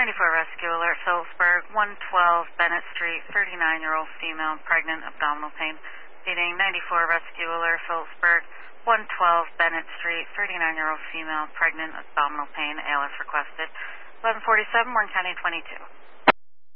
94 Rescue Alert, Phillipsburg, 112 Bennett Street, 39-year-old female, pregnant, abdominal pain. Feeding 94 Rescue Alert, Phillipsburg, 112 Bennett Street, 39-year-old female, pregnant, abdominal pain, ALS requested. 1147, Warren County 22.